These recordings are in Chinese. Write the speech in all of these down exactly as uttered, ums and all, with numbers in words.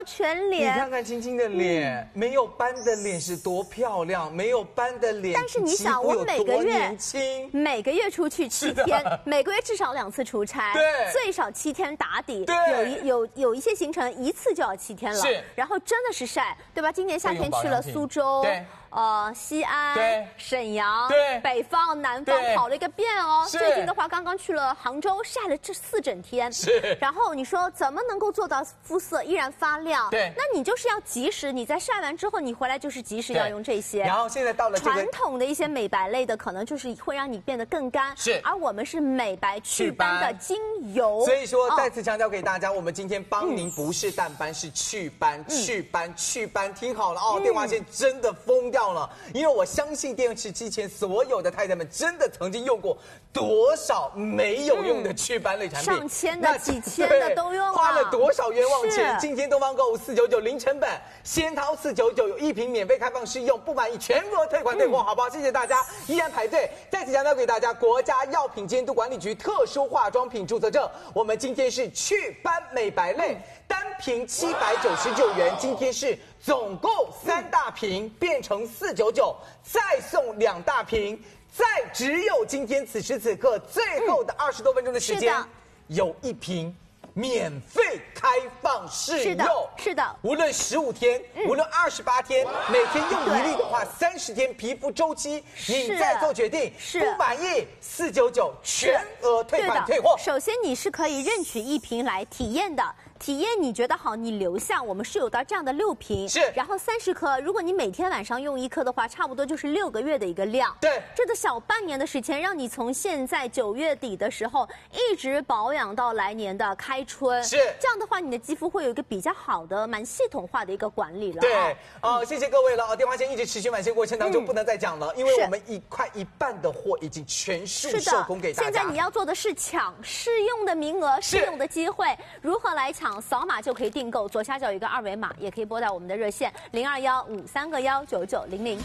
全脸。 你看看青青的脸，嗯、没有斑的脸是多漂亮，没有斑的脸， 但是你想，我每个月年轻， 每个月出去七天，每个月至少两次出差， 对， 最少七天打底， 对， 有一有有一些行程一次就要七天了， 是， 然后真的是晒，对吧？今年夏天去了苏州， 对。 呃，西安、 对沈阳、 对北方、南方跑了一个遍哦。最近的话，刚刚去了杭州，晒了这四整天。 是。 然后你说怎么能够做到肤色依然发亮？ 对。 那你就是要及时，你在晒完之后，你回来就是及时要用这些。 然后现在到了、这个、 传统的一些美白类的，可能就是会让你变得更干。 是。 而我们是美白祛斑的精油。 所以说，再次强调给大家，哦、我们今天帮您不是淡斑，嗯、是祛斑，祛斑，祛斑。听好了哦，嗯、电话线真的疯掉了，因为我。我相信电视机前所有的太太们真的曾经用过多少没有用的祛斑类产品， 上千的、几千的都用了， 花了多少冤枉钱？今天东方购物四九九零成本，先掏四九九，有一瓶免费开放试用，不满意全国退款退货，嗯、好不好？谢谢大家，依然排队。再次强调给大家，国家药品监督管理局特殊化妆品注册证，我们今天是祛斑美白类，单瓶七百九十九元，今天是。总共三大瓶变成四九九，再送两大瓶，再只有今天此时此刻最后的二十多分钟的时间，有一瓶免费开放试用。 是的，是的。 无论十五天，嗯、无论二十八天，每天用一粒的话，三十天皮肤周期，你再做决定。 是不满意四九九全额退款退货。 首先你是可以任取一瓶来体验的。体验你觉得好，你留下，我们是有到这样的六瓶， 是， 然后三十颗，如果你每天晚上用一颗的话，差不多就是六个月的一个量。 对， 这个小半年的时间，让你从现在九月底的时候一直保养到来年的开春。 是， 这样的话，你的肌肤会有一个比较好的、蛮系统化的一个管理了。 对，哦、呃，谢谢各位了。电话线一直持续满线过程当中、嗯、不能再讲了，因为我们一快一半的货已经全数售空给大家。 现在你要做的是抢试用的名额、试用的机会，如何来抢？扫码就可以订购，左下角有一个二维码，也可以拨打我们的热线零二幺五三个幺九九零零。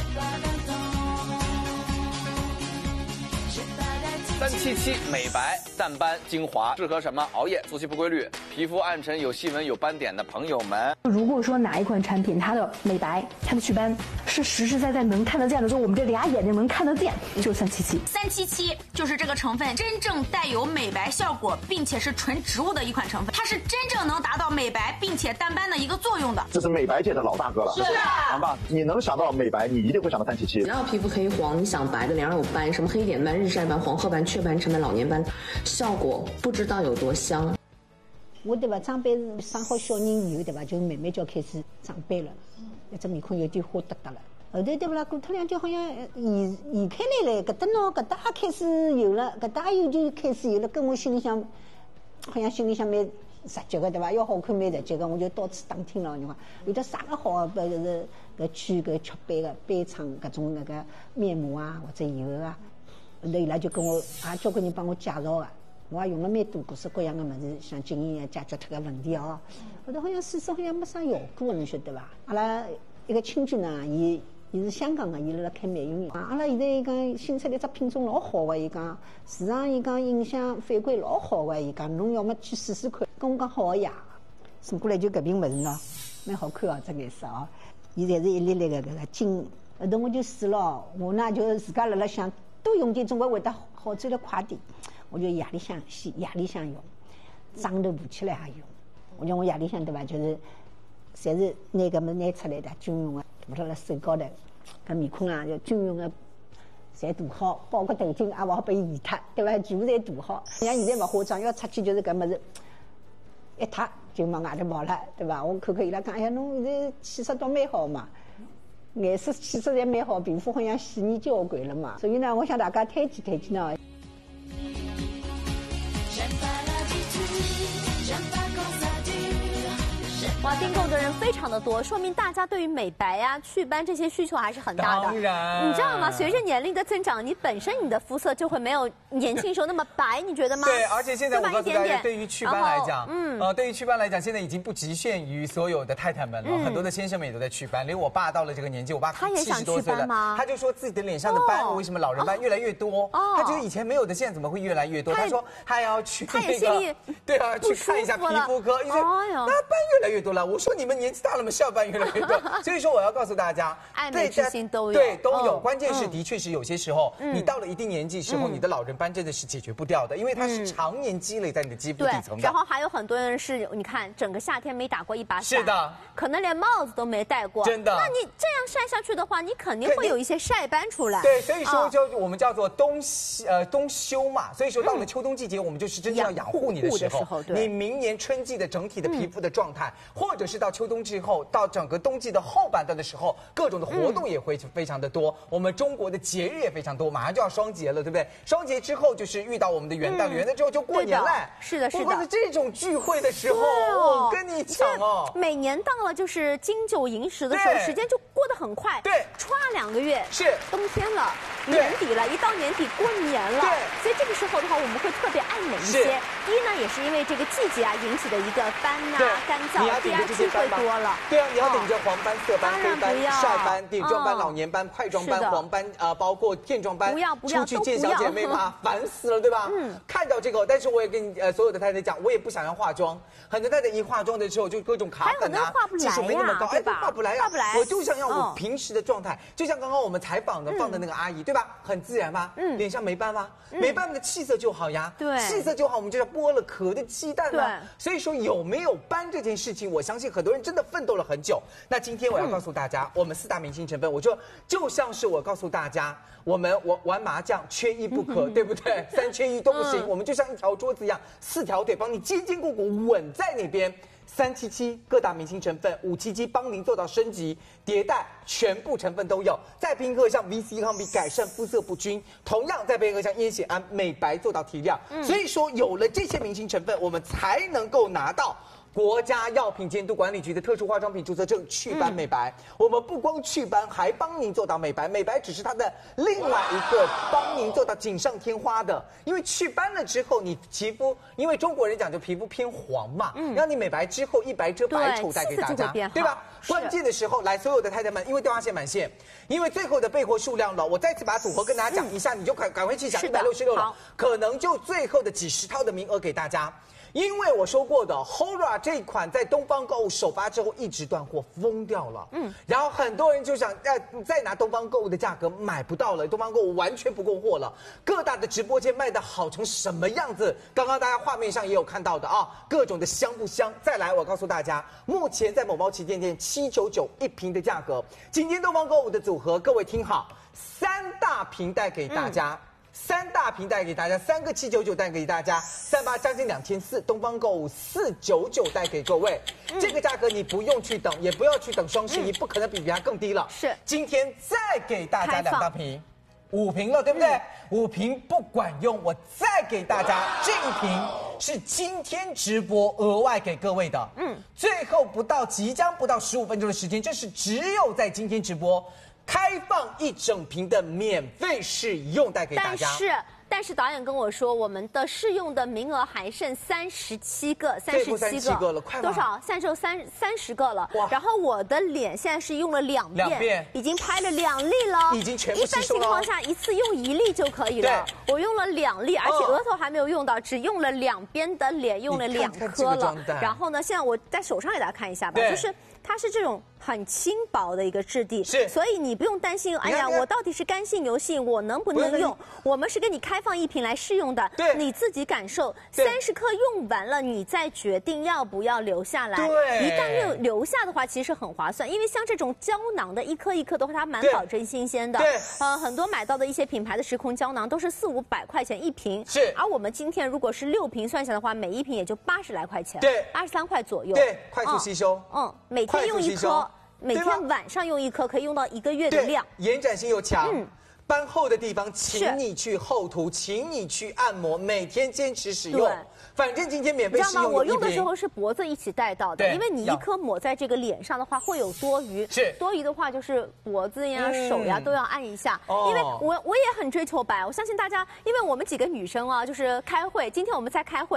三七七美白淡斑精华适合什么？熬夜、作息不规律、皮肤暗沉、有细纹、有斑点的朋友们。 如果说哪一款产品它的美白、它的祛斑是实实在在能看得见的，就我们这俩眼睛能看得见，就是三七七。 三七七就是这个成分真正带有美白效果，并且是纯植物的一款成分，它是真正能达到美白并且淡斑的一个作用的。 这是美白界的老大哥了， 是啊， 好吧？你能想到美白，你一定会想到三七七。 只要皮肤黑黄，你想白的脸上有斑，什么黑点斑、日晒斑、黄褐斑、雀斑、沉斑、老年斑，效果不知道有多香。 我对吧，长斑是生好小人以后对吧，就慢慢就开始长斑了，一只面孔有点花哒哒了。后头对不啦，过脱两天好像移移开来了，搿搭喏，搿搭也开始有了，搿搭又就开始有了，跟我心里想，好像心里想蛮直觉个对吧？要好看蛮直觉个，我就到处打听了，你看有的啥个好，搿是搿去搿祛斑个斑厂搿种那个面膜啊或者油啊，后头伊拉就跟我也交关人帮我介绍个。我也用了蛮多各式各样的么子，像经验解决脱个问题哦。后头好像试试好像没啥效果，侬晓得伐？阿拉一个亲戚呢，伊伊是香港个，伊辣辣开美容院。阿拉现在伊讲新出来只品种老好个，伊讲市场伊讲影响反馈老好个，伊讲侬要么去试试看。跟我讲好个呀，送过来就搿瓶物事喏，蛮好看哦，这颜色哦。伊侪是一粒粒个搿个金，后头我就试了，我呢就自家辣辣想，多用点总归会得好转得快点。我就夜里向洗，夜里向用，脏头补起来也用。我讲我夜里向对吧，就是侪是拿个么拿出来的军用的，涂辣辣手高头，搿面孔啊就军用的，侪涂好，包括头巾也勿好被伊移脱，对伐？全部侪涂好。像现在勿化妆，要出去就是搿么子，一脱就往外头跑了，对伐？我看看伊拉讲，哎呀，侬现在气色倒蛮好嘛。颜色气色侪蛮好，皮肤好像细腻交关了嘛。所以呢，我向大家推荐推荐喏。 哇，订购的人非常的多，说明大家对于美白呀、啊、祛斑这些需求还是很大的。 当然， 你知道吗？随着年龄的增长，你本身你的肤色就会没有年轻时候那么白，你觉得吗？ 对，而且现在我告诉大家，对于祛斑来讲，嗯，呃，对于祛斑来讲，现在已经不局限于所有的太太们了，嗯、很多的先生们也都在祛斑。连我爸到了这个年纪，我爸七十多岁了，他就说自己的脸上的斑、哦、为什么老人斑越来越多？哦，他觉得以前没有的，现在怎么会越来越多？他说他要去那个，对啊，去看一下皮肤科，医生，哎呀，那斑越来越多。 多了。我说你们年纪大了嘛，笑斑越来越多。所以说我要告诉大家， 爱美之心都有， 对，都有。 嗯、 关键是的确是有些时候，嗯、你到了一定年纪时候，嗯、你的老人斑真的是解决不掉的，因为它是常年积累在你的肌肤底层的。 然后还有很多人是，你看整个夏天没打过一把伞， 是的， 可能连帽子都没戴过， 真的。 那你这样晒下去的话，你肯定会有一些晒斑出来。 对，所以说就我们叫做冬呃冬休嘛，所以说到了秋冬季节，我们就是真正要养护你的时候，你明年春季的整体的皮肤的状态，或者是到秋冬之后，到整个冬季的后半段的时候，各种的活动也会非常的多。我们中国的节日也非常多，马上就要双节了，对不对？双节之后就是遇到我们的元旦，元旦之后就过年了。 是的，是的。 不过是这种聚会的时候，我跟你讲哦， 每年到了就是金九银十的时候，时间就过得很快。 对， 歘两个月是冬天了，年底了，一到年底过年了。 对， 所以这个时候的话，我们会特别爱美一些。第一呢，也是因为这个季节啊引起的一个斑呐、干燥，第二聚会多了。 对啊，你要顶着黄斑、色斑、黑斑、晒斑、点状斑、老年斑、块状斑、黄斑，呃，包括片状斑， 不要不要出去见小姐妹嘛，烦死了，对吧？嗯，看到这个，但是我也跟你呃所有的太太讲，我也不想要化妆。很多太太一化妆的时候就各种卡粉啊，技术没那么高，哎，化不来呀， 化不来。 我就想要我平时的状态，就像刚刚我们采访的放的那个阿姨，对吧？很自然吗？嗯，脸上没斑吗？没斑的气色就好呀， 对， 气色就好，我们就叫剥了壳的鸡蛋嘛。所以说有没有斑这件事情，我相信很多人真的奋斗了很久。那今天我要告诉大家，我们四大明星成分，我说就像是我告诉大家，我们玩玩麻将缺一不可，对不对？三缺一都不行，我们就像一条桌子一样，四条腿帮你坚坚固固稳在那边。三七七各大明星成分，五七七帮您做到升级迭代，全部成分都有。再配合像 V C 抗比改善肤色不均，同样再配合像烟酰胺美白做到提亮。嗯、所以说有了这些明星成分，我们才能够拿到国家药品监督管理局的特殊化妆品注册证，祛斑美白。嗯、我们不光祛斑，还帮您做到美白。美白只是它的另外一个帮您做到锦上添花的。因为祛斑了之后，你皮肤，因为中国人讲究皮肤偏黄嘛，嗯，让你美白之后一白遮百丑带给大家，对吧？关键的时候来，所有的太太们，因为电话线满线，因为最后的备货数量了，我再次把组合跟大家讲一下，嗯、你就赶赶快去想一百六十六了，可能就最后的几十套的名额给大家。因为我说过的 H O R A 这一款在东方购物首发之后一直断货，疯掉了。嗯，然后很多人就想要再拿东方购物的价格买不到了，东方购物完全不供货了。各大的直播间卖的好成什么样子？刚刚大家画面上也有看到的啊，各种的香不香？再来，我告诉大家，目前在某猫旗舰店七九九一瓶的价格，今天东方购物的组合，各位听好，三大瓶带给大家。嗯三大瓶带给大家，三个七九九带给大家，三八将近两千四，东方购物四九九带给各位。嗯、这个价格你不用去等，也不要去等双十一，嗯、不可能比比它更低了。是，今天再给大家两大瓶，五瓶了，对不对？嗯、五瓶不管用，我再给大家这一瓶是今天直播额外给各位的。嗯，最后不到即将不到十五分钟的时间，这是只有在今天直播。开放一整瓶的免费试用带给大家， 但是但是导演跟我说，我们的试用的名额还剩三十七个，三十七个了，快多少？现在只有三三十个了。哇！然后我的脸现在是用了两遍，两遍已经拍了两粒了， 已经全部吸收了。 一般情况下一次用一粒就可以了，我用了两粒，而且额头还没有用到，只用了两边的脸，用了两颗了。然后呢，现在我在手上给大家看一下吧，就是。它是这种很轻薄的一个质地，是，所以你不用担心。哎呀，我到底是干性油性，我能不能用？我们是给你开放一瓶来试用的，对，你自己感受。三十克用完了，你再决定要不要留下来。对，一旦留留下的话，其实很划算，因为像这种胶囊的，一颗一颗的话，它蛮保证新鲜的。对，呃，很多买到的一些品牌的时空胶囊都是四五百块钱一瓶，是。而我们今天如果是六瓶算下的话，每一瓶也就八十来块钱，对，八十三块左右。 对，快速吸收。 嗯，每天用一颗，每天晚上用一颗，可以用到一个月的量。 延展性又强。嗯，斑厚的地方，请你去厚涂，请你去按摩，每天坚持使用。反正今天免费试用。 我用的时候是脖子一起带到的，因为你一颗抹在这个脸上的话，会有多余。是多余的话，就是脖子呀、嗯、手呀都要按一下。哦、因为我我也很追求白，我相信大家，因为我们几个女生啊，就是开会，今天我们在开会。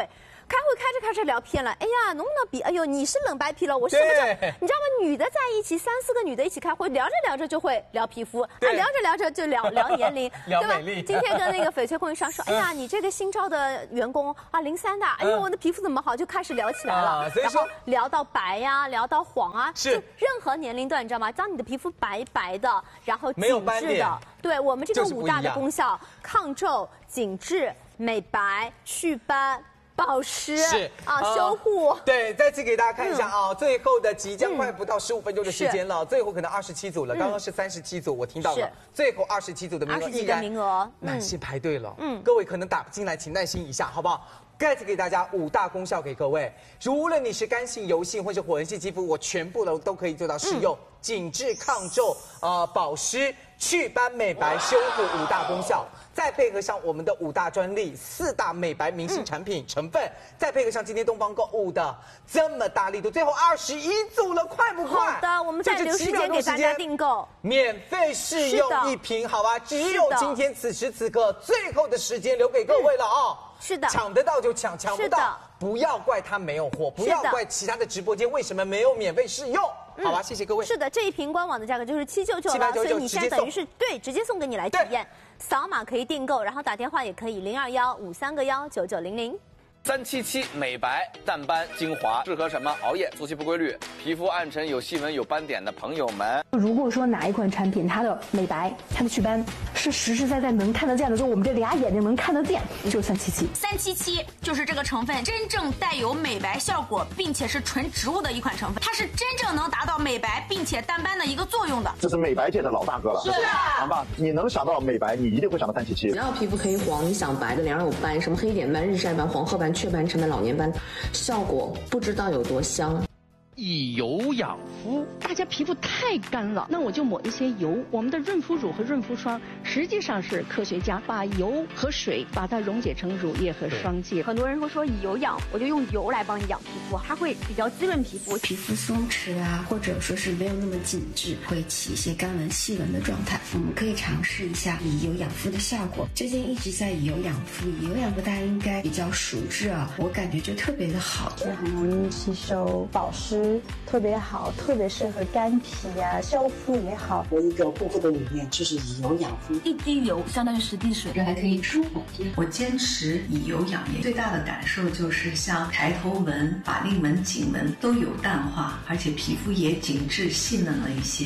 开会开着开着聊偏了，哎呀，能不能比？哎呦，你是冷白皮了，我是什么叫？你知道吗？女的在一起，三四个女的一起开会，聊着聊着就会聊皮肤，啊，聊着聊着就聊聊年龄， 聊对吧？ 美丽。 今天跟那个翡翠供应商说，哎呀，你这个新招的员工啊，零三的，哎呦，我的皮肤怎么好？就开始聊起来了，然后聊到白呀，聊到黄啊， 是任何年龄段，你知道吗？当你的皮肤白白的，然后紧致的，对我们这个五大的功效：抗皱、紧致、美白、祛斑。保湿是啊，修护。 对，再次给大家看一下啊，最后的即将快不到十五分钟的时间了，最后可能二十七组了，刚刚是三十七组，我听到了，最后二十七组的名额依然名额， 男性排队了，嗯，各位可能打不进来，请耐心一下，好不好？再次给大家五大功效给各位，无论你是干性、油性或者混合性肌肤，我全部都都可以做到适用，紧致、抗皱、呃保湿、祛斑、美白、修复五大功效。再配合上我们的五大专利、四大美白明星产品成分，嗯、再配合上今天东方购物的这么大力度，最后二十一组了，快不快？ 好的，我们再留时间给大家订购， 免费试用一瓶，好吧？只有今天此时此刻最后的时间留给各位了哦。嗯是的， 抢得到就抢，抢不到不要怪他没有货，不要怪其他的直播间为什么没有免费试用，好吧？谢谢各位。 是的，这一瓶官网的价格就是七九九了，所以你现在等于是对直接送给你来体验，扫码可以订购，然后打电话也可以零二幺五三个幺九九零零。 三七七美白淡斑精华适合什么熬夜、作息不规律、皮肤暗沉、有细纹、有斑点的朋友们？ 如果说哪一款产品它的美白、它的祛斑是实实在在能看得见的，就我们这俩眼睛能看得见，就是三七七。 三七七就是这个成分真正带有美白效果，并且是纯植物的一款成分，它是真正能达到美白并且淡斑的一个作用的。 这是美白界的老大哥了， 是啊， 好吧？你能想到美白，你一定会想到三七七。 只要皮肤黑黄，你想白的脸上有斑，什么黑点斑、日晒斑、黄褐斑、雀斑、沉斑、老年斑，效果不知道有多香。 以油养肤，大家皮肤太干了，那我就抹一些油。我们的润肤乳和润肤霜实际上是科学家把油和水把它溶解成乳液和霜剂。 很多人会说以油养，我就用油来帮你养皮肤，它会比较滋润皮肤， 皮肤松弛啊，或者说是没有那么紧致，会起一些干纹、细纹的状态。我们可以尝试一下以油养肤的效果。最近一直在以油养肤，以油养肤大家应该比较熟知啊，我感觉就特别的好， 就很容易吸收，保湿。特别好，特别适合干皮呀、啊，修复也好。 我一个护肤的理念就是以油养肤， 一滴油相当于十滴水， 这还可以舒缓。我坚持以油养颜，最大的感受就是像抬头纹、法令纹、颈纹都有淡化，而且皮肤也紧致细嫩了一些。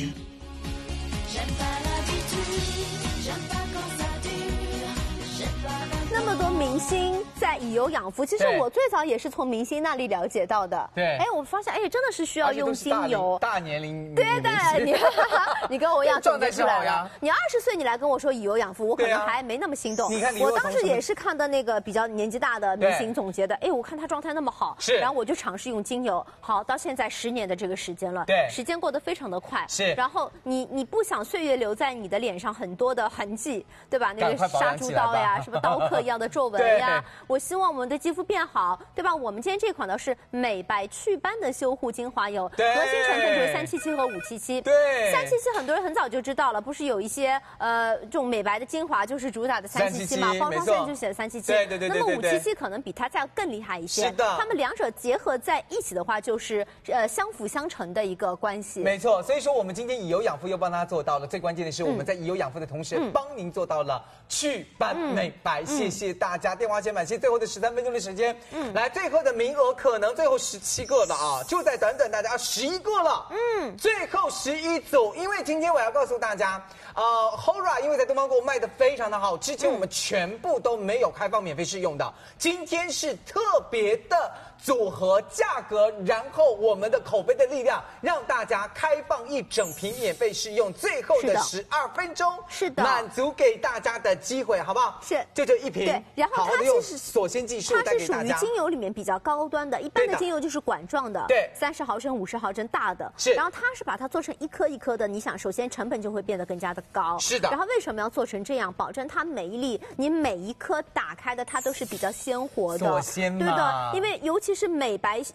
那么多明星在以油养肤，其实我最早也是从明星那里了解到的。 对， 哎，我发现，哎，真的是需要用精油。 大年龄， 对对，你你跟我一样总结出来了。你二十岁你来跟我说以油养肤，我可能还没那么心动。 你看， 我当时也是看的那个比较年纪大的明星总结的，哎，我看他状态那么好， 是， 然后我就尝试用精油。好，到现在十年的这个时间了， 对， 时间过得非常的快。 是， 然后你你不想岁月留在你的脸上很多的痕迹，对吧？那个杀猪刀呀，什么刀刻一样的皱纹呀。我希望我们的肌肤变好，对吧？我们今天这款呢是美白祛斑的修护精华油，核心成分就是三七七和五七七。 对， 三七七很多人很早就知道了，不是有一些呃这种美白的精华就是主打的三七七嘛，包装上就写三七七。 对对对对。 那么五七七可能比它再更厉害一些。 是的。 它们两者结合在一起的话，就是呃相辅相成的一个关系。 没错，所以说我们今天以油养肤又帮大家做到了，最关键的是我们在以油养肤的同时，帮您做到了祛斑美白。谢谢大家，电话先满线，最后的十三分钟的时间，嗯，来，最后的名额可能最后十七个了啊，就在短短大家十一个了，嗯，最后十一组，因为今天我要告诉大家，呃 ，Hora 因为在东方购物卖的非常的好，之前我们全部都没有开放免费试用的，今天是特别的组合价格，然后我们的口碑的力量，让大家开放一整瓶免费试用，最后的十二分钟， 是的， 满足给大家的机会，好不好？ 是， 就这一瓶， 对，然后它用锁先技术带给大家。 它是属于精油里面比较高端的，一般的精油就是管状的， 对， 三十毫升、五十毫升大的， 是。 然后它是把它做成一颗一颗的，你想，首先成本就会变得更加的高， 是的。 然后为什么要做成这样？保证它每一粒，你每一颗打开的它都是比较鲜活的， 锁鲜嘛， 对的，因为尤其是美白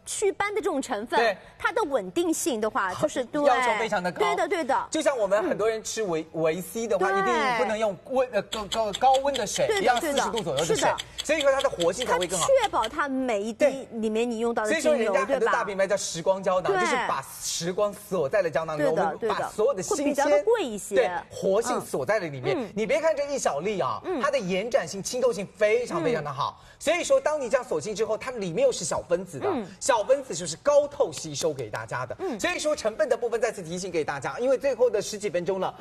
祛斑的这种成分，它的稳定性的话，就是对要求非常的高。 对的，对的。 就像我们很多人吃维维 C 的话，一定不能用温呃高高高温的水，要四十度左右的水，所以说它的活性才会更好。 确保它每一滴里面你用到的精油， 所以说人家很多大品牌叫时光胶囊，就是把时光锁在了胶囊里，我们把所有的新鲜、 贵一些， 对活性锁在了里面。你别看这一小粒啊，它的延展性、清透性非常非常的好。所以说，当你这样锁进之后，它里面又是小分子的，小分子就是高透吸收给大家的。所以说成分的部分再次提醒给大家，因为最后的十几分钟了，